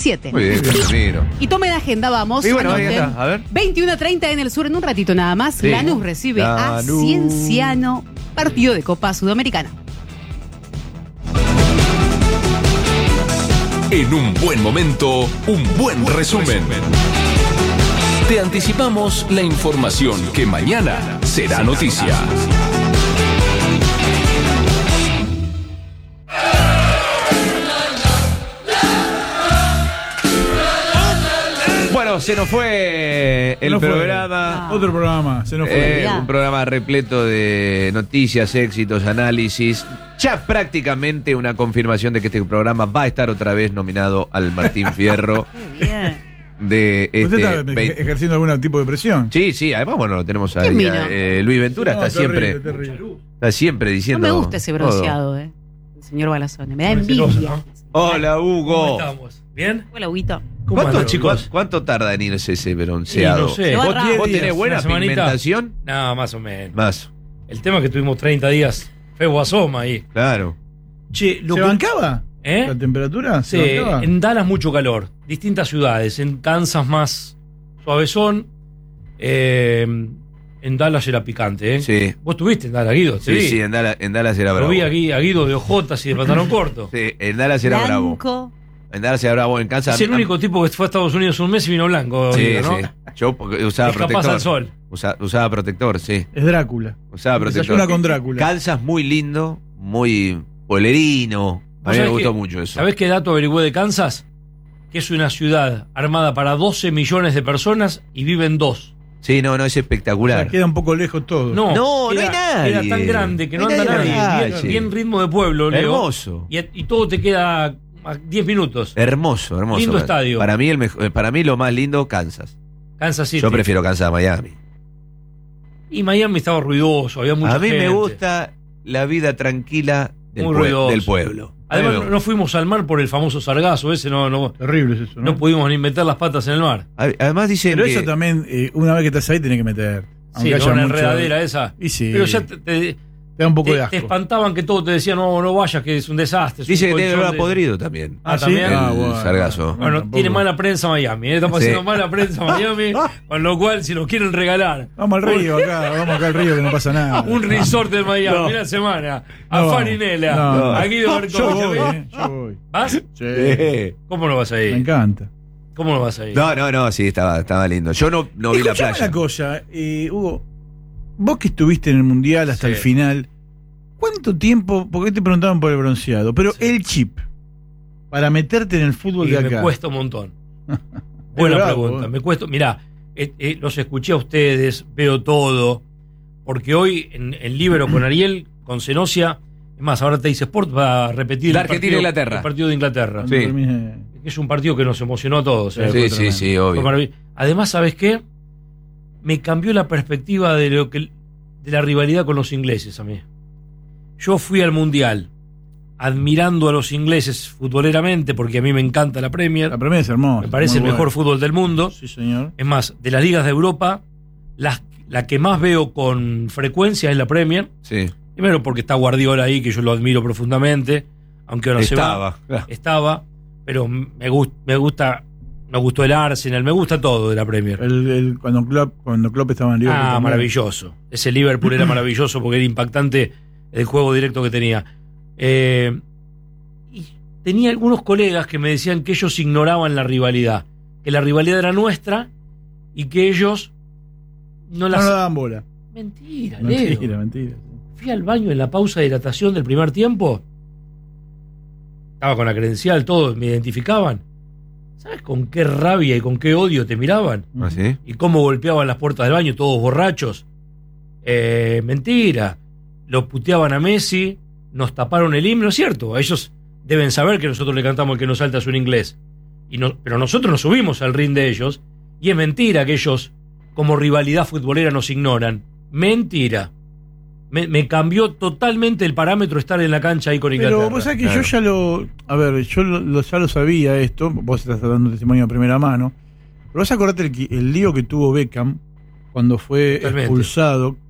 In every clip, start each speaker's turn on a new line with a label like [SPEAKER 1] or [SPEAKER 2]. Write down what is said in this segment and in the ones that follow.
[SPEAKER 1] 7.
[SPEAKER 2] Muy bien, Casemiro.
[SPEAKER 1] Y tome de agenda, vamos.
[SPEAKER 2] Sí, bueno, ahí
[SPEAKER 1] anoten.
[SPEAKER 2] está, a ver.
[SPEAKER 1] 21:30 en el sur, en un ratito nada más.
[SPEAKER 2] Sí.
[SPEAKER 1] Lanús recibe a
[SPEAKER 2] Lanús.
[SPEAKER 1] Cienciano, partido de Copa Sudamericana.
[SPEAKER 3] En un buen momento, un buen resumen. Te anticipamos la información que mañana será noticia.
[SPEAKER 2] Bueno, se nos fue el
[SPEAKER 4] No fue.
[SPEAKER 2] programa.
[SPEAKER 4] Otro programa, se nos fue.
[SPEAKER 2] Un programa repleto de noticias, éxitos, análisis. Ya prácticamente una confirmación de que este programa va a estar otra vez nominado al Martín Fierro
[SPEAKER 1] Muy bien.
[SPEAKER 2] de
[SPEAKER 4] ¿Usted está
[SPEAKER 2] este.
[SPEAKER 4] ejerciendo algún tipo de presión?
[SPEAKER 2] Sí, además, bueno, lo tenemos ahí.
[SPEAKER 1] ¿Quién vino?
[SPEAKER 2] Luis Ventura
[SPEAKER 4] No,
[SPEAKER 2] está
[SPEAKER 4] terrible,
[SPEAKER 2] siempre.
[SPEAKER 4] terrible.
[SPEAKER 2] Está siempre
[SPEAKER 1] No
[SPEAKER 2] diciendo.
[SPEAKER 1] me gusta ese
[SPEAKER 2] todo.
[SPEAKER 1] bronceado, el señor Balazone. Me da
[SPEAKER 5] Muy celoso,
[SPEAKER 1] envidia.
[SPEAKER 5] ¿no?
[SPEAKER 2] Hola, Hugo.
[SPEAKER 5] ¿Cómo estamos? ¿Bien?
[SPEAKER 1] Hola, Huguito.
[SPEAKER 5] ¿Cómo
[SPEAKER 2] ¿Cuánto,
[SPEAKER 5] andan, chicos?
[SPEAKER 2] ¿Cuánto tarda en irse ese bronceado?
[SPEAKER 5] Y no sé.
[SPEAKER 1] Lo
[SPEAKER 2] ¿Vos,
[SPEAKER 1] agarramos.
[SPEAKER 2] vos tenés
[SPEAKER 4] 10
[SPEAKER 2] buena
[SPEAKER 5] una semanita.
[SPEAKER 2] pigmentación?
[SPEAKER 5] No, más o menos.
[SPEAKER 2] Más,
[SPEAKER 5] El tema es que tuvimos 30 días feo asoma ahí.
[SPEAKER 2] claro.
[SPEAKER 5] Che,
[SPEAKER 4] ¿Se bancaba?
[SPEAKER 5] ¿Eh?
[SPEAKER 4] ¿La temperatura?
[SPEAKER 5] Sí,
[SPEAKER 4] ¿Se bancaba?
[SPEAKER 5] en Dallas mucho calor. Distintas ciudades. En Kansas más suavezón. En Dallas era picante, ¿eh?
[SPEAKER 2] Sí.
[SPEAKER 5] Vos estuviste en Dallas, Guido. Te vi.
[SPEAKER 2] Sí, en Dallas era
[SPEAKER 5] Lo
[SPEAKER 2] bravo.
[SPEAKER 5] vi aquí a Guido de ojotas y de pantalón corto.
[SPEAKER 2] Sí, en Dallas era bravo.
[SPEAKER 1] Blanco.
[SPEAKER 2] En Dallas era bravo. En Kansas.
[SPEAKER 5] Es el único tipo que fue a Estados Unidos un mes y vino blanco,
[SPEAKER 2] Sí,
[SPEAKER 5] Guido, ¿no?
[SPEAKER 2] sí. Yo porque usaba
[SPEAKER 5] Escapás
[SPEAKER 2] protector.
[SPEAKER 5] al sol.
[SPEAKER 2] Usaba protector, sí.
[SPEAKER 4] Es Drácula.
[SPEAKER 2] Usaba protector.
[SPEAKER 4] Desayuna con Drácula.
[SPEAKER 2] Kansas muy lindo, muy polerino. A mí me
[SPEAKER 5] ¿Vos
[SPEAKER 2] gustó
[SPEAKER 5] sabés
[SPEAKER 2] mucho eso.
[SPEAKER 5] ¿Sabés qué dato averigüé de Kansas? Que es una ciudad armada para 12 millones de personas y viven 2.
[SPEAKER 2] Sí, no, es
[SPEAKER 4] O sea,
[SPEAKER 2] espectacular.
[SPEAKER 4] queda un poco lejos todo.
[SPEAKER 2] No hay nadie.
[SPEAKER 5] Era tan grande que no
[SPEAKER 2] No hay
[SPEAKER 5] anda
[SPEAKER 2] nadie en la
[SPEAKER 5] nadie.
[SPEAKER 2] calle.
[SPEAKER 5] Bien ritmo de pueblo, Leo.
[SPEAKER 2] Hermoso.
[SPEAKER 5] Y todo te queda a 10 minutos.
[SPEAKER 2] Hermoso.
[SPEAKER 5] Lindo estadio.
[SPEAKER 2] Para mí, para mí lo más lindo, Kansas.
[SPEAKER 5] Kansas City.
[SPEAKER 2] Yo prefiero Kansas a Miami.
[SPEAKER 5] Y Miami estaba ruidoso, había mucha
[SPEAKER 2] A mí me
[SPEAKER 5] gente.
[SPEAKER 2] gusta la vida tranquila del,
[SPEAKER 5] Muy ruidoso.
[SPEAKER 2] del pueblo.
[SPEAKER 5] Además,
[SPEAKER 2] A mí me
[SPEAKER 5] no fuimos al mar por el famoso sargazo ese, no
[SPEAKER 4] Terrible es eso, ¿no?
[SPEAKER 5] no pudimos ni meter las patas en el mar.
[SPEAKER 2] Además dicen
[SPEAKER 4] Pero
[SPEAKER 2] que
[SPEAKER 4] eso también, una vez que estás ahí, tenés que meter.
[SPEAKER 5] Sí,
[SPEAKER 4] Aunque haya
[SPEAKER 5] una
[SPEAKER 4] mucho-
[SPEAKER 5] enredadera esa.
[SPEAKER 4] Y sí.
[SPEAKER 5] Pero ya te
[SPEAKER 4] te da un poco de
[SPEAKER 5] te
[SPEAKER 4] asco.
[SPEAKER 5] espantaban que todo te decían, no vayas, que es un desastre. es
[SPEAKER 2] dice
[SPEAKER 5] un
[SPEAKER 2] que tiene
[SPEAKER 5] colchón
[SPEAKER 2] olor a
[SPEAKER 5] de-
[SPEAKER 2] podrido también.
[SPEAKER 5] Ah,
[SPEAKER 4] ¿sí?
[SPEAKER 5] también.
[SPEAKER 2] El sargazo.
[SPEAKER 5] Bueno,
[SPEAKER 4] tampoco.
[SPEAKER 5] tiene mala prensa Miami, estamos
[SPEAKER 2] Sí.
[SPEAKER 5] haciendo mala prensa Miami, con lo cual si nos quieren regalar
[SPEAKER 4] Vamos al río vamos acá al río que no pasa nada.
[SPEAKER 5] un resort de Miami
[SPEAKER 4] No.
[SPEAKER 5] una semana, a
[SPEAKER 4] No.
[SPEAKER 5] Farinela,
[SPEAKER 4] No.
[SPEAKER 5] a Guido
[SPEAKER 4] Yo voy,
[SPEAKER 5] Berkovich,
[SPEAKER 4] yo voy.
[SPEAKER 5] ¿vas?
[SPEAKER 4] Sí.
[SPEAKER 5] ¿Cómo no vas a
[SPEAKER 4] Me
[SPEAKER 5] ir?
[SPEAKER 4] encanta.
[SPEAKER 5] ¿Cómo no vas a ir?
[SPEAKER 2] No, sí, estaba lindo. Yo no vi la
[SPEAKER 4] Escuchame
[SPEAKER 2] playa.
[SPEAKER 4] una cosa, Hugo. Vos que estuviste en el Mundial hasta
[SPEAKER 5] Sí.
[SPEAKER 4] el final, ¿cuánto tiempo? Porque te preguntaban por el bronceado, pero
[SPEAKER 5] Sí.
[SPEAKER 4] el chip para meterte en el fútbol
[SPEAKER 5] Y
[SPEAKER 4] de
[SPEAKER 5] me
[SPEAKER 4] acá.
[SPEAKER 5] cuesta un montón. Buena
[SPEAKER 4] bravo,
[SPEAKER 5] pregunta.
[SPEAKER 4] ¿eh?
[SPEAKER 5] Me cuesta. Mirá, los escuché a ustedes, veo todo. Porque hoy en Libero con Ariel, con Cenosia, es más, ahora Teis Sport va a repetir
[SPEAKER 2] La
[SPEAKER 5] el
[SPEAKER 2] Argentina
[SPEAKER 5] partido-
[SPEAKER 2] e Inglaterra.
[SPEAKER 5] el partido de Inglaterra.
[SPEAKER 4] Cuando
[SPEAKER 2] Sí.
[SPEAKER 4] termine-
[SPEAKER 5] Es un partido que nos emocionó a todos.
[SPEAKER 2] Sí,
[SPEAKER 5] Fue
[SPEAKER 2] obvio.
[SPEAKER 5] maravilloso. Además, ¿sabes qué? Me cambió la perspectiva de la rivalidad con los ingleses a mí. Yo fui al Mundial admirando a los ingleses futboleramente, porque a mí me encanta la Premier.
[SPEAKER 4] La primera es hermosa.
[SPEAKER 5] Me parece
[SPEAKER 4] muy
[SPEAKER 5] el
[SPEAKER 4] buena.
[SPEAKER 5] mejor fútbol del mundo.
[SPEAKER 4] Sí, señor.
[SPEAKER 5] Es más, de las ligas de Europa, la que más veo con frecuencia es la Premier.
[SPEAKER 2] Sí.
[SPEAKER 5] Primero porque está Guardiola ahí, que yo lo admiro profundamente, aunque ahora se va. Estaba, pero me gustó el Arsenal, me gusta todo de la Premier.
[SPEAKER 4] Cuando Klopp estaba en Liverpool. también.
[SPEAKER 5] Maravilloso. Ese Liverpool era maravilloso porque era impactante el juego directo que tenía. Y tenía algunos colegas que me decían que ellos ignoraban la rivalidad, que la rivalidad era nuestra y que ellos no
[SPEAKER 4] No
[SPEAKER 5] la...
[SPEAKER 4] le daban bola.
[SPEAKER 5] Mentira, Leo.
[SPEAKER 4] Mentira.
[SPEAKER 5] Fui al baño en la pausa de hidratación del primer tiempo. Estaba con la credencial, todos me identificaban. ¿Sabes con qué rabia y con qué odio te miraban?
[SPEAKER 2] ¿Ah, sí?
[SPEAKER 5] Y cómo golpeaban las puertas del baño, todos borrachos. Mentira. Lo puteaban a Messi, nos taparon el himno, es cierto. Ellos deben saber que nosotros le cantamos el que nos salta es un inglés. Pero nosotros nos subimos al ring de ellos. Y es mentira que ellos, como rivalidad futbolera, nos ignoran. Mentira. Me cambió totalmente el parámetro estar en la cancha ahí con Inglaterra.
[SPEAKER 4] Pero vos sabés que
[SPEAKER 2] Claro.
[SPEAKER 4] yo ya lo. A ver, yo ya lo sabía esto. Vos estás dando testimonio de primera mano. Pero vos acordate el lío que tuvo Beckham cuando fue
[SPEAKER 5] Totalmente.
[SPEAKER 4] expulsado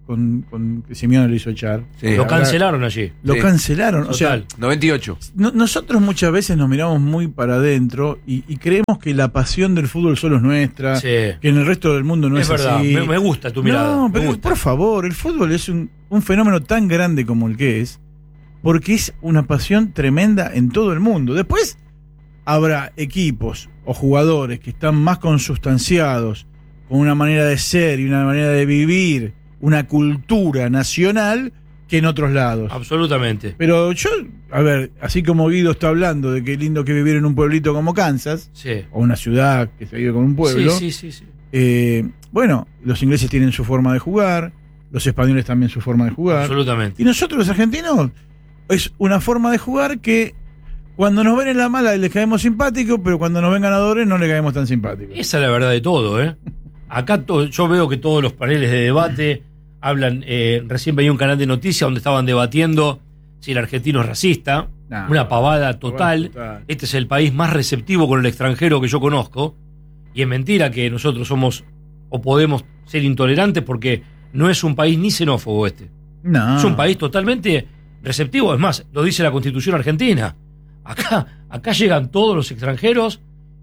[SPEAKER 4] que Simeone lo hizo echar.
[SPEAKER 2] Sí.
[SPEAKER 5] Lo cancelaron allí.
[SPEAKER 4] Lo
[SPEAKER 2] Sí.
[SPEAKER 4] cancelaron. O sea,
[SPEAKER 5] Total.
[SPEAKER 2] 98.
[SPEAKER 4] nosotros muchas veces nos miramos muy para adentro y creemos que la pasión del fútbol solo es nuestra,
[SPEAKER 5] Sí.
[SPEAKER 4] que en el resto del mundo no es,
[SPEAKER 5] Es verdad,
[SPEAKER 4] así.
[SPEAKER 5] me gusta tu mirada.
[SPEAKER 4] No,
[SPEAKER 5] me
[SPEAKER 4] pero
[SPEAKER 5] gusta.
[SPEAKER 4] por favor, el fútbol es un fenómeno tan grande como el que es, porque es una pasión tremenda en todo el mundo. Después habrá equipos o jugadores que están más consustanciados con una manera de ser y una manera de vivir, una cultura nacional que en otros lados.
[SPEAKER 5] Absolutamente.
[SPEAKER 4] Pero yo, a ver, así como Guido está hablando de qué lindo que vivir en un pueblito como Kansas,
[SPEAKER 5] Sí.
[SPEAKER 4] o una ciudad que se vive con un pueblo,
[SPEAKER 5] Sí.
[SPEAKER 4] bueno, los ingleses tienen su forma de jugar, los españoles también su forma de jugar.
[SPEAKER 5] Absolutamente.
[SPEAKER 4] Y nosotros los argentinos es una forma de jugar que cuando nos ven en la mala les caemos simpáticos, pero cuando nos ven ganadores no les caemos tan simpáticos.
[SPEAKER 5] Esa es la verdad de todo, ¿eh? Acá yo veo que todos los paneles de debate hablan. Recién veía un canal de noticias donde estaban debatiendo si el argentino es racista.
[SPEAKER 4] Nah,
[SPEAKER 5] Una pavada total. Este es el país más receptivo con el extranjero que yo conozco. Y es mentira que nosotros somos o podemos ser intolerantes porque no es un país ni xenófobo este.
[SPEAKER 4] No.
[SPEAKER 5] Es un país totalmente receptivo. Es más, lo dice la Constitución argentina. Acá llegan todos los extranjeros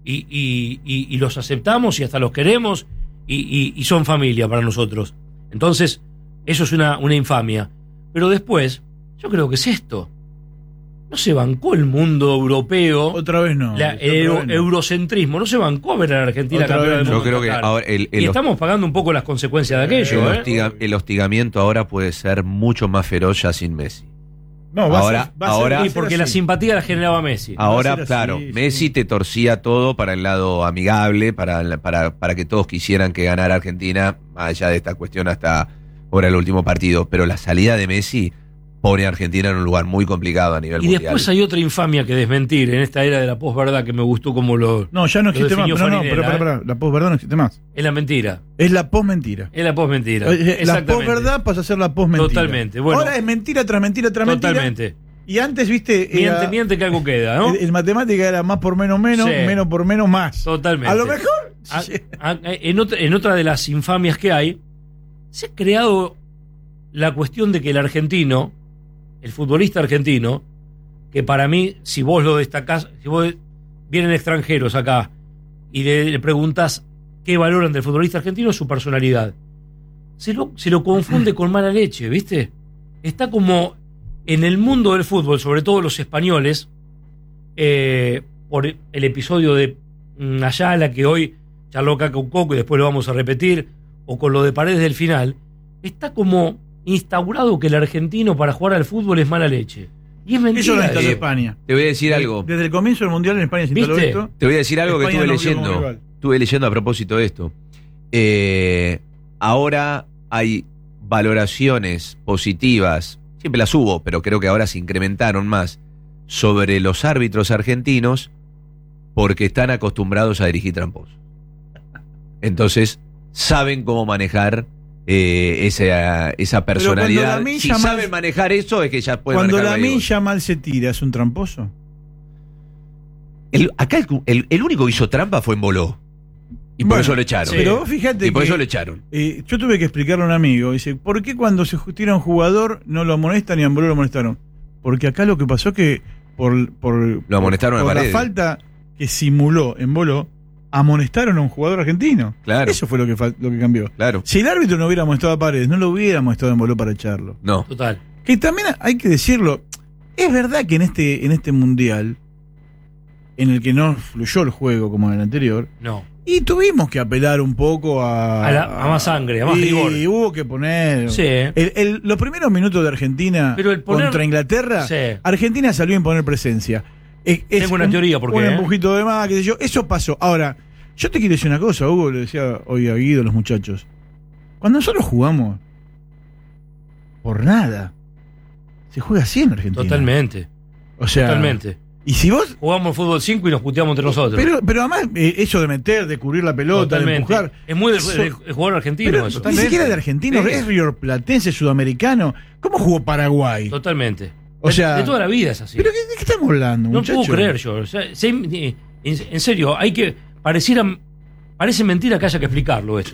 [SPEAKER 5] y los aceptamos y hasta los queremos y son familia para nosotros. Entonces, eso es una infamia. Pero después, yo creo que es esto. No se bancó el mundo europeo,
[SPEAKER 4] Otra vez no.
[SPEAKER 5] el
[SPEAKER 4] Otra vez no.
[SPEAKER 5] eurocentrismo, no se bancó ver a la Argentina
[SPEAKER 4] Otra
[SPEAKER 5] campeona
[SPEAKER 4] vez
[SPEAKER 5] del
[SPEAKER 4] no.
[SPEAKER 5] mundo.
[SPEAKER 2] Yo creo que
[SPEAKER 5] Qatar.
[SPEAKER 2] ahora
[SPEAKER 5] Y estamos pagando un poco las consecuencias de aquello, ¿eh?
[SPEAKER 2] el hostigamiento ahora puede ser mucho más feroz ya sin Messi.
[SPEAKER 4] No,
[SPEAKER 2] ahora-
[SPEAKER 5] Y porque la simpatía la generaba Messi.
[SPEAKER 2] Ahora,
[SPEAKER 4] ser así,
[SPEAKER 2] claro,
[SPEAKER 4] sí.
[SPEAKER 2] Messi te torcía todo para el lado amigable, para que todos quisieran que ganara Argentina, más allá de esta cuestión hasta ahora el último partido. Pero la salida de Messi pone a Argentina en un lugar muy complicado a nivel
[SPEAKER 5] Y
[SPEAKER 2] mundial.
[SPEAKER 5] después hay otra infamia que desmentir en esta era de la posverdad que me gustó como lo...
[SPEAKER 4] No, ya no
[SPEAKER 5] Lo
[SPEAKER 4] existe más.
[SPEAKER 5] definió
[SPEAKER 4] No,
[SPEAKER 5] Farinella,
[SPEAKER 4] pará. La posverdad no existe más.
[SPEAKER 5] Es la mentira.
[SPEAKER 4] Es la posmentira.
[SPEAKER 5] Es la posmentira.
[SPEAKER 4] La
[SPEAKER 5] Exactamente.
[SPEAKER 4] posverdad pasa a ser la posmentira.
[SPEAKER 5] Totalmente, bueno.
[SPEAKER 4] Ahora es mentira tras mentira tras
[SPEAKER 5] Totalmente.
[SPEAKER 4] mentira. Y antes, viste,
[SPEAKER 5] Miente que algo queda, ¿no?
[SPEAKER 4] en matemática era más por menos,
[SPEAKER 5] Sí.
[SPEAKER 4] menos por menos, más.
[SPEAKER 5] Totalmente.
[SPEAKER 4] A lo mejor.
[SPEAKER 5] En otra de las infamias que hay, se ha creado la cuestión de que el argentino, el futbolista argentino, que para mí, si vos lo destacás, si vos vienen extranjeros acá y le preguntás qué valoran del futbolista argentino, es su personalidad. Se lo confunde con mala leche, ¿viste? Está como en el mundo del fútbol, sobre todo los españoles, por el episodio de Ayala, que hoy charló acá con Coco y después lo vamos a repetir, o con lo de Paredes del final, está como instaurado que el argentino para jugar al fútbol es mala leche. Y es mentira.
[SPEAKER 4] Eso lo instaló
[SPEAKER 5] eso.
[SPEAKER 4] España.
[SPEAKER 2] Te voy a decir algo.
[SPEAKER 4] Desde el comienzo del mundial en España se instaló
[SPEAKER 5] ¿Viste?
[SPEAKER 4] esto.
[SPEAKER 2] Te voy a decir algo que
[SPEAKER 4] España
[SPEAKER 2] estuve
[SPEAKER 4] no vio como
[SPEAKER 2] leyendo.
[SPEAKER 4] rival.
[SPEAKER 2] Estuve leyendo a propósito de esto. Ahora hay valoraciones positivas, siempre las hubo, pero creo que ahora se incrementaron más, sobre los árbitros argentinos porque están acostumbrados a dirigir tramposos. Entonces, saben cómo manejar esa personalidad.
[SPEAKER 4] Lamine
[SPEAKER 2] Si
[SPEAKER 4] Yamal-
[SPEAKER 2] saben manejar eso, es que ya pueden
[SPEAKER 4] Cuando
[SPEAKER 2] manejar
[SPEAKER 4] la
[SPEAKER 2] algo.
[SPEAKER 4] Lamine Yamal se tira, ¿es un tramposo?
[SPEAKER 2] Acá el único que hizo trampa fue Emboló. Y por
[SPEAKER 4] Bueno,
[SPEAKER 2] eso lo echaron.
[SPEAKER 5] sí.
[SPEAKER 4] Pero vos fíjate
[SPEAKER 2] Y por
[SPEAKER 4] que
[SPEAKER 2] eso lo echaron.
[SPEAKER 4] yo tuve que explicarle a un amigo. Dice, ¿por qué cuando se tira un jugador no lo amonestan y a Amboló lo amonestaron? Porque acá lo que pasó es que por
[SPEAKER 2] Lo amonestaron a
[SPEAKER 4] por la
[SPEAKER 2] Paredes.
[SPEAKER 4] falta que simuló Embolo, amonestaron a un jugador argentino.
[SPEAKER 2] Claro.
[SPEAKER 4] Eso fue lo que cambió.
[SPEAKER 2] Claro.
[SPEAKER 4] Si el árbitro no hubiera amonestado a Paredes, no lo hubiera amonestado a Embolo para echarlo.
[SPEAKER 2] No.
[SPEAKER 5] Total.
[SPEAKER 4] Que también hay que decirlo, es verdad que en este mundial, en el que no fluyó el juego como en el anterior,
[SPEAKER 5] No.
[SPEAKER 4] y tuvimos que apelar un poco
[SPEAKER 5] A más sangre, a más
[SPEAKER 4] y
[SPEAKER 5] rigor.
[SPEAKER 4] hubo que poner.
[SPEAKER 5] Sí.
[SPEAKER 4] Los primeros minutos de Argentina
[SPEAKER 5] Pero el poner-
[SPEAKER 4] contra Inglaterra,
[SPEAKER 5] Sí.
[SPEAKER 4] Argentina salió a imponer presencia.
[SPEAKER 5] Tengo una teoría, ¿por qué,
[SPEAKER 4] Un
[SPEAKER 5] eh?
[SPEAKER 4] empujito de más, qué sé yo. Eso pasó. Ahora, yo te quiero decir una cosa, Hugo, le decía hoy a Guido, los muchachos. Cuando nosotros jugamos, por nada, se juega así en Argentina.
[SPEAKER 5] Totalmente.
[SPEAKER 4] O sea,
[SPEAKER 5] Totalmente.
[SPEAKER 4] y si vos.
[SPEAKER 5] Jugamos fútbol 5 y nos puteamos entre nosotros.
[SPEAKER 4] Pero además, eso de meter, de cubrir la pelota, de
[SPEAKER 5] Totalmente.
[SPEAKER 4] empujar.
[SPEAKER 5] Es muy
[SPEAKER 4] eso-
[SPEAKER 5] de jugador argentino
[SPEAKER 4] Pero
[SPEAKER 5] eso.
[SPEAKER 4] ni siquiera de argentino,
[SPEAKER 2] Sí.
[SPEAKER 4] es rioplatense, sudoamericano. ¿Cómo jugó Paraguay?
[SPEAKER 5] Totalmente.
[SPEAKER 4] O sea-
[SPEAKER 5] de toda la vida es así.
[SPEAKER 4] ¿Pero de qué estamos hablando,
[SPEAKER 5] No
[SPEAKER 4] muchachos?
[SPEAKER 5] puedo creer yo. O sea, en serio, parece mentira que haya que explicarlo eso.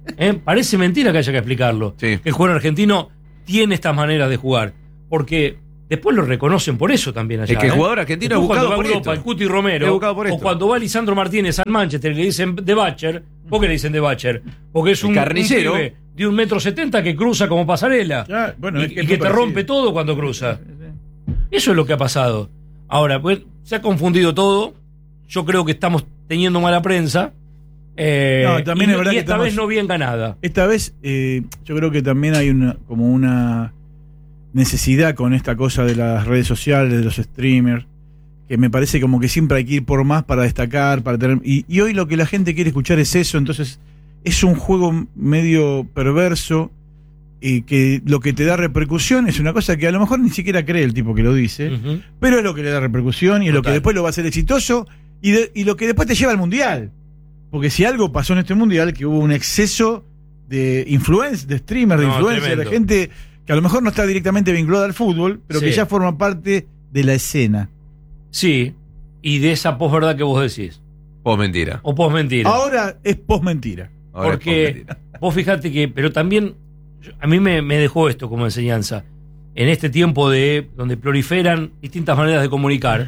[SPEAKER 5] Parece mentira que haya que explicarlo.
[SPEAKER 2] Sí.
[SPEAKER 5] Que el jugador argentino tiene estas maneras de jugar. Porque después lo reconocen por eso también allá.
[SPEAKER 2] Es que el jugador argentino
[SPEAKER 5] Después,
[SPEAKER 2] es buscado
[SPEAKER 5] cuando
[SPEAKER 2] por
[SPEAKER 5] va a Europa,
[SPEAKER 2] esto.
[SPEAKER 5] el Cuti Romero,
[SPEAKER 2] Es buscado por
[SPEAKER 5] o
[SPEAKER 2] esto.
[SPEAKER 5] cuando va Lisandro Martínez al Manchester y le dicen de Bacher. ¿Por qué le dicen de Bacher? Porque es
[SPEAKER 2] El
[SPEAKER 5] un
[SPEAKER 2] carnicero.
[SPEAKER 5] un pibe de 1,70 m que cruza como pasarela.
[SPEAKER 4] Ya, bueno,
[SPEAKER 5] y
[SPEAKER 4] es
[SPEAKER 5] y
[SPEAKER 4] muy
[SPEAKER 5] que te
[SPEAKER 4] parecido.
[SPEAKER 5] rompe todo cuando cruza. Eso es lo que ha pasado. Ahora, pues, se ha confundido todo. Yo creo que estamos teniendo mala prensa.
[SPEAKER 4] También es verdad
[SPEAKER 5] y
[SPEAKER 4] que
[SPEAKER 5] esta
[SPEAKER 4] estamos-
[SPEAKER 5] vez no bien ganada.
[SPEAKER 4] Esta vez yo creo que también hay como una necesidad con esta cosa de las redes sociales, de los streamers, que me parece como que siempre hay que ir por más para destacar, para tener... Y hoy lo que la gente quiere escuchar es eso, entonces es un juego medio perverso, que lo que te da repercusión es una cosa que a lo mejor ni siquiera cree el tipo que lo dice,
[SPEAKER 5] Ujú.
[SPEAKER 4] pero es lo que le da repercusión y es lo que
[SPEAKER 6] Total.
[SPEAKER 4] después lo va a hacer exitoso y lo que después te lleva al mundial. Porque si algo pasó en este mundial, que hubo un exceso de influencers, de streamers, de
[SPEAKER 5] No,
[SPEAKER 4] influencers, de
[SPEAKER 5] tremendo.
[SPEAKER 4] gente que a lo mejor no está directamente vinculada al fútbol, pero
[SPEAKER 5] Sí.
[SPEAKER 4] que ya forma parte de la escena.
[SPEAKER 5] Sí, y de esa posverdad que vos decís.
[SPEAKER 2] Vos mentira.
[SPEAKER 5] O posmentira.
[SPEAKER 4] Ahora es post-mentira.
[SPEAKER 2] Ahora es
[SPEAKER 5] Porque
[SPEAKER 2] mentira.
[SPEAKER 5] vos fíjate que, pero también a mí me dejó esto como enseñanza. En este tiempo donde proliferan distintas maneras de comunicar,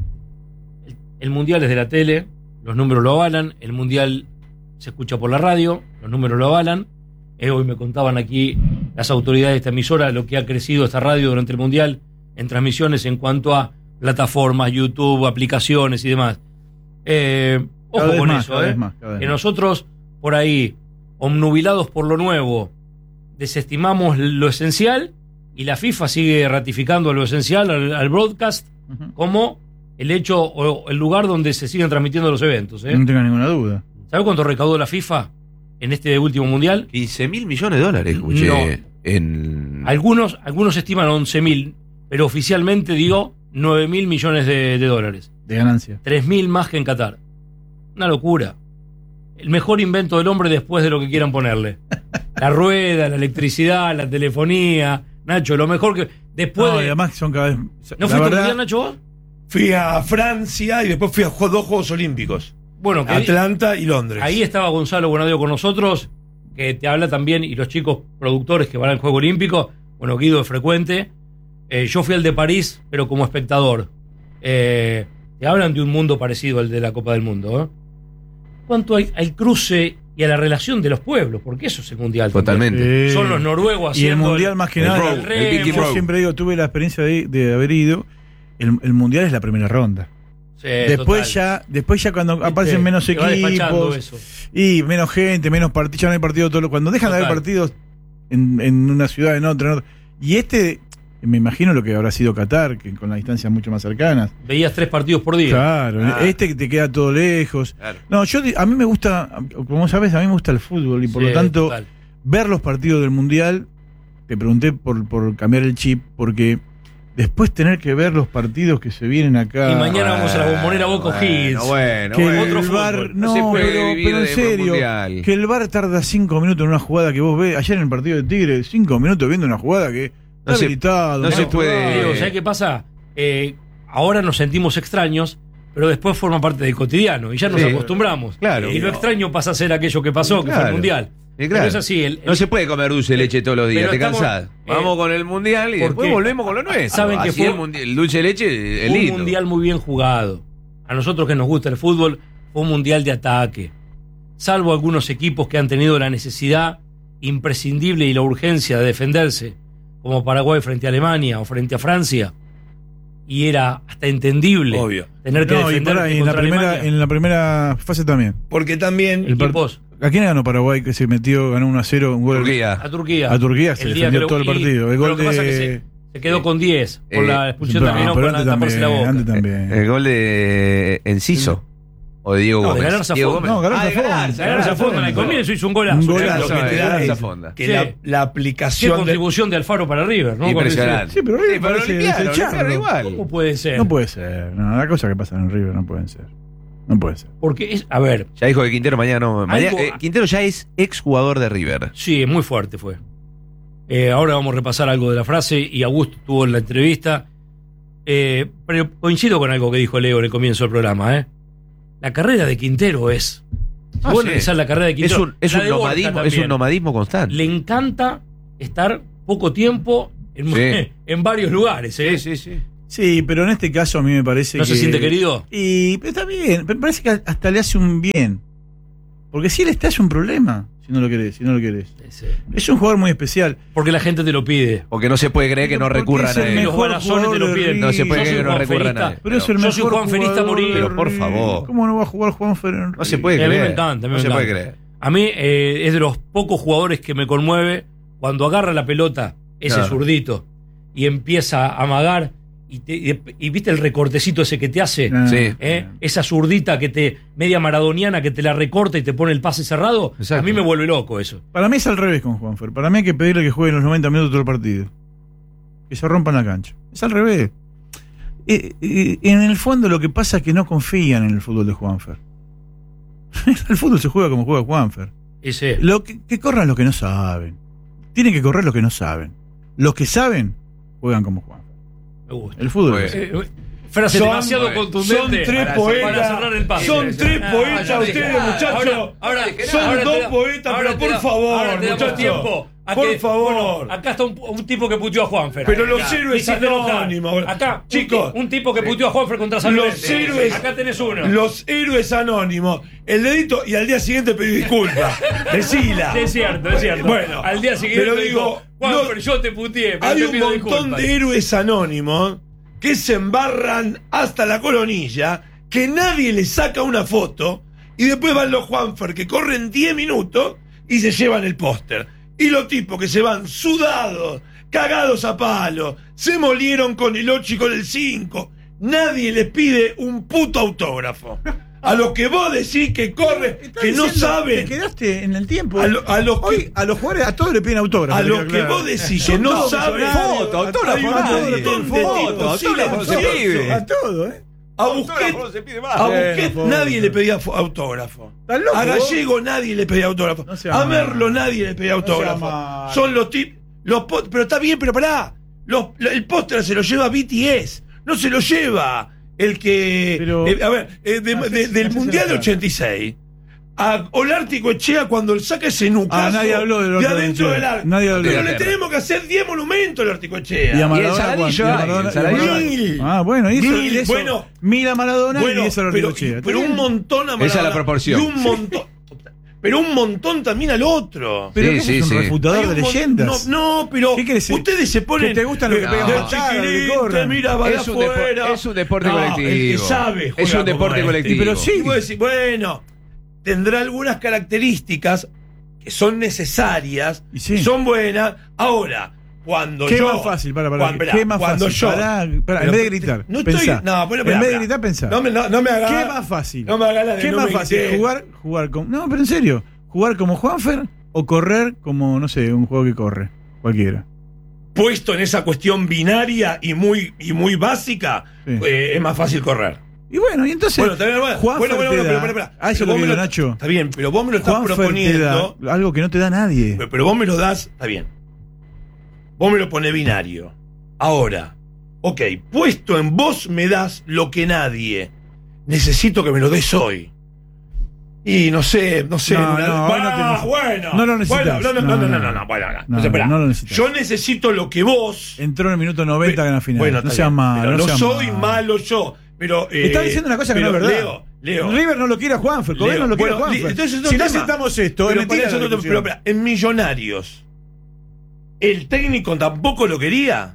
[SPEAKER 5] el mundial es de la tele, los números lo avalan, el mundial se escucha por la radio, los números lo avalan. Hoy me contaban aquí las autoridades de esta emisora lo que ha crecido esta radio durante el mundial en transmisiones en cuanto a plataformas, YouTube, aplicaciones y demás. Ojo
[SPEAKER 4] vez
[SPEAKER 5] con
[SPEAKER 4] más,
[SPEAKER 5] eso,
[SPEAKER 4] cada vez más, cada vez
[SPEAKER 5] que
[SPEAKER 4] más.
[SPEAKER 5] nosotros por ahí, obnubilados por lo nuevo, desestimamos lo esencial y la FIFA sigue ratificando lo esencial al broadcast
[SPEAKER 4] Ujú.
[SPEAKER 5] como el hecho o el lugar donde se siguen transmitiendo los eventos.
[SPEAKER 4] No tengas ninguna duda.
[SPEAKER 5] ¿Sabes cuánto recaudó la FIFA en este último mundial?
[SPEAKER 2] 15.000 millones de dólares, escuché.
[SPEAKER 5] No.
[SPEAKER 2] En...
[SPEAKER 5] Algunos estiman 11.000, pero oficialmente digo 9.000 millones de dólares.
[SPEAKER 4] De ganancia.
[SPEAKER 5] 3.000 más que en Qatar. Una locura. El mejor invento del hombre después de lo que quieran ponerle. La rueda, la electricidad, la telefonía. Nacho, lo mejor que... Después
[SPEAKER 4] No, y
[SPEAKER 5] de...
[SPEAKER 4] además son cada vez...
[SPEAKER 5] ¿No
[SPEAKER 4] la
[SPEAKER 5] fuiste al
[SPEAKER 4] verdad,
[SPEAKER 5] mundial, Nacho, vos?
[SPEAKER 6] Fui a Francia y después fui a 2 Juegos Olímpicos.
[SPEAKER 5] Bueno, que
[SPEAKER 6] Atlanta y Londres.
[SPEAKER 5] ahí estaba Gonzalo Buenadio con nosotros, que te habla también, y los chicos productores que van al Juego Olímpico. Bueno, Guido es frecuente. Yo fui al de París, pero como espectador. Te hablan de un mundo parecido al de la Copa del Mundo. ¿Cuánto hay al cruce y a la relación de los pueblos? Porque eso es el mundial. también.
[SPEAKER 2] Totalmente.
[SPEAKER 5] Son los noruegos
[SPEAKER 4] Y el
[SPEAKER 5] haciendo
[SPEAKER 4] mundial más que
[SPEAKER 2] el
[SPEAKER 4] nada...
[SPEAKER 2] row,
[SPEAKER 5] el
[SPEAKER 2] el Viking
[SPEAKER 5] remo.
[SPEAKER 4] Yo
[SPEAKER 2] Row.
[SPEAKER 4] siempre digo, tuve la experiencia de haber ido. El mundial es la primera ronda.
[SPEAKER 5] Sí,
[SPEAKER 4] Después
[SPEAKER 5] total.
[SPEAKER 4] ya cuando
[SPEAKER 5] Viste,
[SPEAKER 4] aparecen menos
[SPEAKER 5] te va despachando
[SPEAKER 4] equipos
[SPEAKER 5] eso.
[SPEAKER 4] y menos gente, menos partidos, ya no hay partidos cuando dejan de haber
[SPEAKER 5] Total.
[SPEAKER 4] partidos en una ciudad, en otra. Y me imagino lo que habrá sido Qatar, que con las distancias mucho más cercanas.
[SPEAKER 5] Veías 3 partidos por día.
[SPEAKER 4] Claro, que te queda todo lejos.
[SPEAKER 2] Claro.
[SPEAKER 4] No, a mí me gusta, como sabes, a mí me gusta el fútbol y por
[SPEAKER 5] Sí,
[SPEAKER 4] lo tanto
[SPEAKER 5] total.
[SPEAKER 4] ver los partidos del mundial, te pregunté por cambiar el chip, porque después tener que ver los partidos que se vienen acá.
[SPEAKER 5] Y mañana vamos a la Bombonera Boca O'Higgins.
[SPEAKER 2] Bueno,
[SPEAKER 4] Que
[SPEAKER 2] bueno.
[SPEAKER 5] Otro
[SPEAKER 4] el
[SPEAKER 5] fútbol.
[SPEAKER 4] VAR,
[SPEAKER 2] No
[SPEAKER 4] no,
[SPEAKER 2] se puede
[SPEAKER 4] pero
[SPEAKER 2] vivir
[SPEAKER 4] en
[SPEAKER 2] de
[SPEAKER 4] serio,
[SPEAKER 2] mundial.
[SPEAKER 4] que el VAR tarda 5 minutos en una jugada que vos ves. Ayer en el partido de Tigre, 5 minutos viendo una jugada que está
[SPEAKER 2] No se-
[SPEAKER 4] habilitado.
[SPEAKER 2] no se puede-
[SPEAKER 5] Diego, ¿sabes qué pasa? Ahora nos sentimos extraños, pero después forma parte del cotidiano y ya nos
[SPEAKER 2] Sí.
[SPEAKER 5] acostumbramos.
[SPEAKER 2] Claro.
[SPEAKER 5] Y lo extraño pasa a ser aquello que pasó, que fue
[SPEAKER 2] Claro.
[SPEAKER 5] el mundial.
[SPEAKER 2] Y
[SPEAKER 5] Pero es así.
[SPEAKER 2] no se puede comer dulce de leche todos los días,
[SPEAKER 5] Pero
[SPEAKER 2] te
[SPEAKER 5] estamos-
[SPEAKER 2] cansás. Vamos con el mundial y
[SPEAKER 5] ¿por
[SPEAKER 2] después
[SPEAKER 5] qué?
[SPEAKER 2] volvemos con lo nuestro.
[SPEAKER 5] Saben que
[SPEAKER 2] Así
[SPEAKER 5] fue
[SPEAKER 2] el dulce de leche es
[SPEAKER 5] un
[SPEAKER 2] lindo.
[SPEAKER 5] mundial muy bien jugado. A nosotros que nos gusta el fútbol, fue un mundial de ataque. Salvo algunos equipos que han tenido la necesidad imprescindible y la urgencia de defenderse, como Paraguay frente a Alemania o frente a Francia, y era hasta entendible
[SPEAKER 6] Obvio.
[SPEAKER 5] tener que
[SPEAKER 4] No, y
[SPEAKER 5] defender
[SPEAKER 4] pará, y
[SPEAKER 5] contra Alemania.
[SPEAKER 4] en la primera fase también.
[SPEAKER 6] Porque también
[SPEAKER 4] El par-
[SPEAKER 5] Equipos
[SPEAKER 4] ¿A quién ganó Paraguay que se metió, ganó 1-0, un gol?
[SPEAKER 2] Turquía.
[SPEAKER 5] a Turquía.
[SPEAKER 4] A Turquía se
[SPEAKER 5] El día
[SPEAKER 4] defendió
[SPEAKER 5] que
[SPEAKER 4] todo el
[SPEAKER 5] y-
[SPEAKER 4] partido. El
[SPEAKER 5] pero
[SPEAKER 4] gol
[SPEAKER 5] lo que pasa es que
[SPEAKER 4] de...
[SPEAKER 5] se quedó con 10 por la expulsión
[SPEAKER 4] Pero-
[SPEAKER 5] terminó
[SPEAKER 4] pero
[SPEAKER 5] con la
[SPEAKER 4] antes
[SPEAKER 5] taparse la
[SPEAKER 4] también,
[SPEAKER 5] boca.
[SPEAKER 4] antes también.
[SPEAKER 2] El gol de Enciso. O de Diego
[SPEAKER 5] No, de
[SPEAKER 2] Gómez.
[SPEAKER 5] Galarza
[SPEAKER 2] Diego
[SPEAKER 5] Fonda.
[SPEAKER 2] Gómez.
[SPEAKER 4] No, Galarza
[SPEAKER 2] Ah, de
[SPEAKER 4] Fonda.
[SPEAKER 2] Galarza,
[SPEAKER 5] Galarza Fonda, al comienzo hizo un golazo.
[SPEAKER 4] Un
[SPEAKER 6] lo
[SPEAKER 4] golazo.
[SPEAKER 6] que te da
[SPEAKER 2] Galarza
[SPEAKER 6] es
[SPEAKER 2] Fonda.
[SPEAKER 6] que
[SPEAKER 5] Sí.
[SPEAKER 6] la
[SPEAKER 5] Qué
[SPEAKER 6] aplicación de,
[SPEAKER 5] contribución de Alfaro para River, ¿no?
[SPEAKER 2] Impresionante.
[SPEAKER 4] Sí, pero River
[SPEAKER 2] pero
[SPEAKER 4] parece
[SPEAKER 2] lo limpiaron,
[SPEAKER 4] desecharlo.
[SPEAKER 2] igual.
[SPEAKER 5] ¿Cómo puede ser?
[SPEAKER 4] No puede ser. No, las cosas que pasan en River no pueden ser. No puede ser.
[SPEAKER 5] Porque es, a ver,
[SPEAKER 2] Ya dijo que Quintero mañana no. Mañana,
[SPEAKER 5] Algo-
[SPEAKER 2] Quintero ya es exjugador de River.
[SPEAKER 5] sí, muy fuerte fue. Ahora vamos a repasar algo de la frase y Augusto tuvo en la entrevista. Pero coincido con algo que dijo Leo en el comienzo del programa. La carrera de Quintero es Si vos analizás la carrera de Quintero,
[SPEAKER 2] es
[SPEAKER 5] la
[SPEAKER 2] un
[SPEAKER 5] de Borja
[SPEAKER 2] nomadismo, es
[SPEAKER 5] también,
[SPEAKER 2] un nomadismo constante.
[SPEAKER 5] le encanta estar poco tiempo en varios lugares.
[SPEAKER 2] Sí.
[SPEAKER 4] Sí, pero en este caso a mí me parece
[SPEAKER 5] ¿No
[SPEAKER 4] que...
[SPEAKER 5] se siente querido?
[SPEAKER 4] Y pero está bien, me parece que hasta le hace un bien. Porque si él está es un problema, si no lo querés.
[SPEAKER 5] Sí.
[SPEAKER 4] Es un jugador muy especial.
[SPEAKER 5] Porque la gente te lo pide.
[SPEAKER 2] Porque no se puede creer que no
[SPEAKER 4] Porque
[SPEAKER 2] recurran
[SPEAKER 4] es
[SPEAKER 2] a
[SPEAKER 4] el
[SPEAKER 2] él.
[SPEAKER 5] Los balazones te lo piden.
[SPEAKER 2] No se puede
[SPEAKER 5] Yo soy
[SPEAKER 2] creer que no
[SPEAKER 5] Juan
[SPEAKER 2] recurran a
[SPEAKER 5] Ferista,
[SPEAKER 2] él.
[SPEAKER 4] Pero es el
[SPEAKER 5] Yo
[SPEAKER 4] mejor
[SPEAKER 5] soy Juan Ferista a morir.
[SPEAKER 2] Pero por favor.
[SPEAKER 4] ¿Cómo no va a jugar Juanfer?
[SPEAKER 2] No se puede
[SPEAKER 5] A mí
[SPEAKER 2] creer.
[SPEAKER 5] me encanta,
[SPEAKER 2] no se puede creer.
[SPEAKER 5] A mí es de los pocos jugadores que me conmueve cuando agarra la pelota, ese
[SPEAKER 2] Claro.
[SPEAKER 5] zurdito, y empieza a amagar, y viste el recortecito ese que te hace,
[SPEAKER 2] Sí.
[SPEAKER 5] esa zurdita que te, media maradoniana, que te la recorta y te pone el pase cerrado.
[SPEAKER 2] Exacto.
[SPEAKER 5] A mí me vuelve loco eso.
[SPEAKER 4] Para mí es al revés con Juanfer. Para mí hay que pedirle que juegue los 90 minutos todo el partido. Que se rompan la cancha. Es al revés. En el fondo lo que pasa es que no confían en el fútbol de Juanfer. El fútbol se juega como juega Juanfer.
[SPEAKER 5] Ese.
[SPEAKER 4] Que corran los que no saben. Tienen que correr los que no saben. Los que saben juegan como Juanfer.
[SPEAKER 5] Me gusta.
[SPEAKER 4] El fútbol
[SPEAKER 2] Muy
[SPEAKER 4] es
[SPEAKER 2] bien.
[SPEAKER 4] así.
[SPEAKER 5] Frase
[SPEAKER 6] Son-
[SPEAKER 5] demasiado
[SPEAKER 6] son
[SPEAKER 5] contundente
[SPEAKER 6] tres
[SPEAKER 5] para
[SPEAKER 6] poetas.
[SPEAKER 5] cerrar el pase.
[SPEAKER 6] Son tres poetas
[SPEAKER 5] ya
[SPEAKER 6] ustedes,
[SPEAKER 5] dije.
[SPEAKER 6] muchachos.
[SPEAKER 5] Ahora,
[SPEAKER 6] Son
[SPEAKER 5] ahora
[SPEAKER 6] dos
[SPEAKER 5] te da-
[SPEAKER 6] poetas,
[SPEAKER 5] ahora
[SPEAKER 6] pero
[SPEAKER 5] te
[SPEAKER 6] por
[SPEAKER 5] da-
[SPEAKER 6] favor,
[SPEAKER 5] ahora te damos
[SPEAKER 6] muchachos.
[SPEAKER 5] tiempo a
[SPEAKER 6] Por
[SPEAKER 5] que-
[SPEAKER 6] favor.
[SPEAKER 5] bueno, acá está un tipo que puteó a Juanfer.
[SPEAKER 6] Pero los
[SPEAKER 5] Acá.
[SPEAKER 6] héroes
[SPEAKER 5] Hiciste enojar.
[SPEAKER 6] anónimos.
[SPEAKER 5] Acá,
[SPEAKER 6] Chicos,
[SPEAKER 5] un tipo que puteó a Juanfer contra San
[SPEAKER 6] los
[SPEAKER 5] Lorenzo.
[SPEAKER 6] héroes-
[SPEAKER 5] Acá tenés uno.
[SPEAKER 6] Los héroes anónimos. El dedito y al día siguiente pedí disculpas. Decila.
[SPEAKER 5] Es cierto, es cierto.
[SPEAKER 6] Bueno,
[SPEAKER 5] al día siguiente
[SPEAKER 6] pero
[SPEAKER 5] dijo,
[SPEAKER 6] digo,
[SPEAKER 5] Juanfer,
[SPEAKER 6] no-
[SPEAKER 5] yo te puteé, pero
[SPEAKER 6] Hay
[SPEAKER 5] te
[SPEAKER 6] un
[SPEAKER 5] pido
[SPEAKER 6] montón
[SPEAKER 5] disculpas.
[SPEAKER 6] de héroes anónimos que se embarran hasta la coronilla, que nadie les saca una foto, y después van los Juanfer que corren 10 minutos y se llevan el póster. Y los tipos que se van sudados, cagados a palo, se molieron con el 8 y con el 5. Nadie les pide un puto autógrafo. A los que vos decís que corren,
[SPEAKER 4] Estás
[SPEAKER 6] que no
[SPEAKER 4] diciendo
[SPEAKER 6] saben.
[SPEAKER 4] que quedaste en el tiempo.
[SPEAKER 6] A los que-
[SPEAKER 4] Hoy, a los jugadores, a todos le piden autógrafo.
[SPEAKER 6] A los
[SPEAKER 4] queda
[SPEAKER 6] que
[SPEAKER 4] claro.
[SPEAKER 6] vos decís que
[SPEAKER 4] Son
[SPEAKER 6] no
[SPEAKER 4] todos
[SPEAKER 6] saben.
[SPEAKER 4] millonarios,
[SPEAKER 2] Foto, autógrafo,
[SPEAKER 6] hay un
[SPEAKER 2] nadie.
[SPEAKER 6] montón de
[SPEAKER 4] Foto,
[SPEAKER 6] tipos
[SPEAKER 2] autógrafo no se
[SPEAKER 6] silenciosos.
[SPEAKER 2] pide.
[SPEAKER 4] A todo, ¿eh?
[SPEAKER 6] A Busquets, a Busquets
[SPEAKER 4] foto.
[SPEAKER 6] nadie le pedía autógrafo.
[SPEAKER 4] ¿Estás loco,
[SPEAKER 6] A
[SPEAKER 4] vos?
[SPEAKER 6] Gallego nadie le pedía autógrafo.
[SPEAKER 4] No seas
[SPEAKER 6] A
[SPEAKER 4] mal.
[SPEAKER 6] Merlo nadie le pedía
[SPEAKER 4] No seas
[SPEAKER 6] autógrafo.
[SPEAKER 4] mal.
[SPEAKER 6] Son los tipos. Pero está bien, pero pará. El póster se lo lleva BTS. No se lo lleva el que.
[SPEAKER 4] Pero-
[SPEAKER 6] a ver, del Mundial de 86. A Olártico Echea cuando saca ese nucazo
[SPEAKER 4] nadie habló del
[SPEAKER 6] de
[SPEAKER 4] Olártico
[SPEAKER 6] adentro
[SPEAKER 4] Echea.
[SPEAKER 6] del arco.
[SPEAKER 4] Nadie habló
[SPEAKER 6] Pero
[SPEAKER 2] del
[SPEAKER 6] le
[SPEAKER 2] Olártico.
[SPEAKER 6] tenemos que hacer 10 monumentos al Olártico Echea.
[SPEAKER 4] Y a
[SPEAKER 2] Y el
[SPEAKER 4] Maradona.
[SPEAKER 2] Saladillo
[SPEAKER 4] y a
[SPEAKER 2] hay,
[SPEAKER 4] Maradona-
[SPEAKER 2] el Saladillo
[SPEAKER 4] y a
[SPEAKER 2] hay.
[SPEAKER 6] Mil.
[SPEAKER 4] Ah, bueno, y eso,
[SPEAKER 6] Mil,
[SPEAKER 4] y eso,
[SPEAKER 6] bueno.
[SPEAKER 4] mil a Maradona
[SPEAKER 6] Bueno,
[SPEAKER 4] y eso a
[SPEAKER 6] pero,
[SPEAKER 4] Ortigochea.
[SPEAKER 6] pero un montón a Maradona.
[SPEAKER 2] Esa es la proporción.
[SPEAKER 6] Y un montón. Pero un montón también al otro.
[SPEAKER 4] Pero
[SPEAKER 2] Sí,
[SPEAKER 4] ¿qué
[SPEAKER 2] sí,
[SPEAKER 4] es un
[SPEAKER 2] sí.
[SPEAKER 4] refutador
[SPEAKER 6] Hay
[SPEAKER 4] de
[SPEAKER 6] un mon-
[SPEAKER 4] leyendas.
[SPEAKER 6] No, pero
[SPEAKER 4] ¿Qué querés decir?
[SPEAKER 6] ustedes se ponen.
[SPEAKER 4] Que te gustan los que pegan
[SPEAKER 6] de
[SPEAKER 4] patadas,
[SPEAKER 6] chiquilín,
[SPEAKER 4] que corren.
[SPEAKER 6] te mira para
[SPEAKER 2] Es un depo-
[SPEAKER 6] afuera.
[SPEAKER 2] es un deporte
[SPEAKER 6] No,
[SPEAKER 2] colectivo.
[SPEAKER 6] El que sabe
[SPEAKER 2] Es
[SPEAKER 6] juega
[SPEAKER 2] un deporte
[SPEAKER 6] como
[SPEAKER 2] colectivo.
[SPEAKER 4] Y pero sí.
[SPEAKER 6] Y vos decís, bueno, tendrá algunas características que son necesarias,
[SPEAKER 4] Y sí.
[SPEAKER 6] son buenas. Ahora, cuando
[SPEAKER 4] ¿Qué
[SPEAKER 6] yo.
[SPEAKER 4] más fácil? Para,
[SPEAKER 6] Cuando-
[SPEAKER 4] ¿Qué más
[SPEAKER 6] cuando
[SPEAKER 4] fácil?
[SPEAKER 6] yo.
[SPEAKER 4] Pará, en
[SPEAKER 6] Pero-
[SPEAKER 4] vez de gritar,
[SPEAKER 6] no estoy.
[SPEAKER 4] pensá.
[SPEAKER 6] No, bueno,
[SPEAKER 4] en vez de gritar, pensá.
[SPEAKER 6] No me hagas.
[SPEAKER 4] ¿Qué más fácil?
[SPEAKER 6] No me hagas la de
[SPEAKER 4] ¿Qué
[SPEAKER 6] no
[SPEAKER 4] más
[SPEAKER 6] me
[SPEAKER 4] fácil?
[SPEAKER 6] grité.
[SPEAKER 4] Jugar como. No, pero en serio. ¿Jugar como Juanfer o correr como, no sé, un juego que corre? Cualquiera.
[SPEAKER 6] Puesto en esa cuestión binaria y muy básica,
[SPEAKER 4] Sí.
[SPEAKER 6] es más fácil correr.
[SPEAKER 4] Y bueno, y entonces.
[SPEAKER 6] Bueno, está bien, bueno,
[SPEAKER 4] Juanfer
[SPEAKER 6] bueno,
[SPEAKER 4] te
[SPEAKER 6] pero
[SPEAKER 4] da-
[SPEAKER 6] pará.
[SPEAKER 4] Ah, eso
[SPEAKER 6] Pero
[SPEAKER 4] lo
[SPEAKER 6] vos me
[SPEAKER 4] quiero, Nacho.
[SPEAKER 6] Está bien, pero vos me lo estás
[SPEAKER 4] Juanfer
[SPEAKER 6] proponiendo.
[SPEAKER 4] te da algo que no te da nadie.
[SPEAKER 6] Pero vos me lo das, está bien. Vos me lo pones binario. Ahora, ok, puesto en vos me das lo que nadie. Necesito que me lo des hoy. Y no sé.
[SPEAKER 4] No, no, hoy no te-
[SPEAKER 6] bueno.
[SPEAKER 4] no lo necesitas.
[SPEAKER 6] Bueno,
[SPEAKER 4] No,
[SPEAKER 6] bueno,
[SPEAKER 4] no.
[SPEAKER 6] bueno,
[SPEAKER 4] No,
[SPEAKER 6] entonces, esperá.
[SPEAKER 4] no lo necesitas.
[SPEAKER 6] Yo necesito lo que vos.
[SPEAKER 4] Entró en el minuto 90 en la final.
[SPEAKER 6] Bueno,
[SPEAKER 4] no
[SPEAKER 6] está
[SPEAKER 4] seas
[SPEAKER 6] bien,
[SPEAKER 4] malo.
[SPEAKER 6] pero no
[SPEAKER 4] seas
[SPEAKER 6] soy malo yo. Pero,
[SPEAKER 4] Estás diciendo una cosa que no es
[SPEAKER 6] pero,
[SPEAKER 4] verdad.
[SPEAKER 6] Leo.
[SPEAKER 4] River no lo quiere a Juanfer, Colón no lo quiere a
[SPEAKER 6] Bueno,
[SPEAKER 4] Juanfer.
[SPEAKER 6] entonces es otro
[SPEAKER 4] Si no
[SPEAKER 6] tema.
[SPEAKER 4] aceptamos esto,
[SPEAKER 6] Pero
[SPEAKER 4] es mentira.
[SPEAKER 6] parece
[SPEAKER 4] la
[SPEAKER 6] otro-
[SPEAKER 4] discusión.
[SPEAKER 6] pero, en Millonarios, ¿el técnico tampoco lo quería?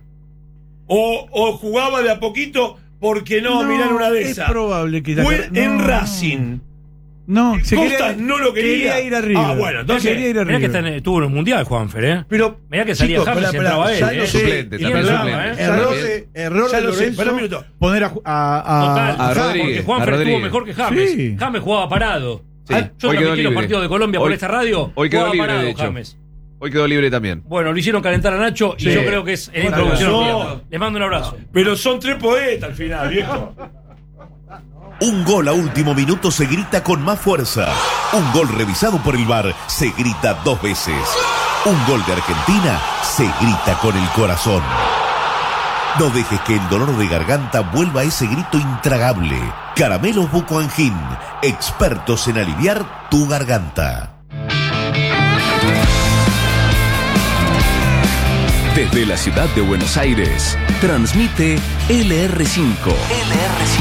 [SPEAKER 6] ¿O jugaba de a poquito porque no, mirar una de esas?
[SPEAKER 4] Es probable que
[SPEAKER 6] En Racing.
[SPEAKER 4] No,
[SPEAKER 6] Costas no lo quería.
[SPEAKER 4] ir a River.
[SPEAKER 6] Ah, bueno, entonces-
[SPEAKER 4] quería ir a
[SPEAKER 5] Mirá que
[SPEAKER 4] River.
[SPEAKER 5] estuvo en el Mundial, Juanfer, ¿eh?
[SPEAKER 6] Pero,
[SPEAKER 5] Mirá que salía
[SPEAKER 6] chicos,
[SPEAKER 5] James y
[SPEAKER 6] pará,
[SPEAKER 5] entraba él,
[SPEAKER 6] ya
[SPEAKER 5] ¿eh?
[SPEAKER 6] lo sé,
[SPEAKER 2] Suplente,
[SPEAKER 6] y
[SPEAKER 2] también
[SPEAKER 6] perdón,
[SPEAKER 2] suplente.
[SPEAKER 4] Error
[SPEAKER 2] También.
[SPEAKER 4] error
[SPEAKER 6] Ya
[SPEAKER 4] de
[SPEAKER 6] lo sé,
[SPEAKER 4] Lorenzo
[SPEAKER 6] pará un minuto.
[SPEAKER 4] poner a
[SPEAKER 5] Total.
[SPEAKER 2] a Rodríguez,
[SPEAKER 5] Porque Juanfer
[SPEAKER 2] a
[SPEAKER 5] estuvo
[SPEAKER 2] Rodríguez.
[SPEAKER 5] mejor que James.
[SPEAKER 4] Sí.
[SPEAKER 5] James jugaba parado.
[SPEAKER 2] Sí,
[SPEAKER 5] Yo
[SPEAKER 2] hoy quedó
[SPEAKER 5] transmití los
[SPEAKER 2] libre.
[SPEAKER 5] partidos de Colombia por
[SPEAKER 2] Hoy-
[SPEAKER 5] esta radio.
[SPEAKER 2] hoy quedó
[SPEAKER 5] jugaba
[SPEAKER 2] libre,
[SPEAKER 5] parado
[SPEAKER 2] de hecho.
[SPEAKER 5] James.
[SPEAKER 2] Hoy quedó libre también.
[SPEAKER 5] Bueno, lo hicieron calentar a Nacho y
[SPEAKER 6] Sí.
[SPEAKER 5] yo creo que es en
[SPEAKER 6] Bueno,
[SPEAKER 5] introducción.
[SPEAKER 6] no.
[SPEAKER 5] Les mando un abrazo.
[SPEAKER 6] Pero son tres poetas al final, viejo.
[SPEAKER 7] Un gol a último minuto se grita con más fuerza. Un gol revisado por el VAR se grita 2 veces. Un gol de Argentina se grita con el corazón. No dejes que el dolor de garganta vuelva a ese grito intragable. Caramelos Buco Angin, expertos en aliviar tu garganta.
[SPEAKER 3] Desde la ciudad de Buenos Aires, transmite LR5.